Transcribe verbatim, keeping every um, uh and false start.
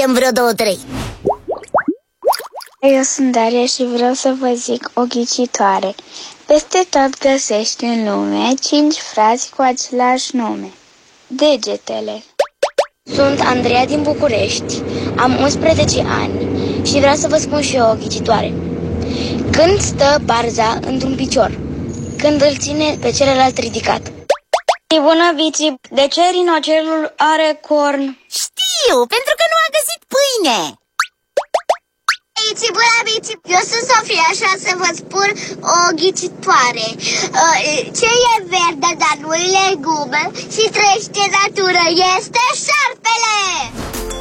dăm vreo două, trei. Eu sunt Daria și vreau să vă zic o ghicitoare. Peste tot găsești în lume cinci frați cu același nume. Degetele. Sunt Andreea din București, am unsprezece ani și vreau să vă spun și eu o ghicitoare. Când stă barza într-un picior? Când îl ține pe celălalt ridicat. Bună, Vici, de ce rinocerul are corn? Știu, pentru că nu a găsit pâine. Vici, bună, Vici, eu sunt Sofia și o să vă spun o ghicitoare. Ce e verde, dar nu e legume și trăiește în natură este șarpele!